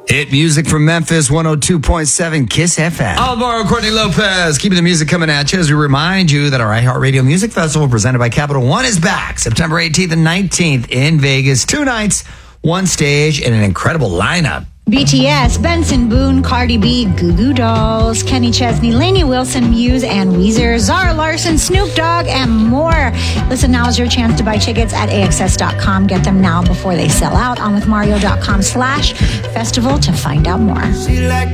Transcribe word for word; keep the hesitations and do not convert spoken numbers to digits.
Hit music from Memphis, one oh two point seven KISS F M. Alvaro Courtney Lopez, keeping the music coming at you as we remind you that our iHeartRadio Music Festival presented by Capital One is back September eighteenth and nineteenth in Vegas. Two nights, one stage, and an incredible lineup. B T S, Benson Boone, Cardi B, Goo Goo Dolls, Kenny Chesney, Lainey Wilson, Muse, and Weezer, Zara Larson, Snoop Dogg, and more. Listen, now is your chance to buy tickets at A X S dot com. Get them now before they sell out. On with Mario dot com slash festival to find out more.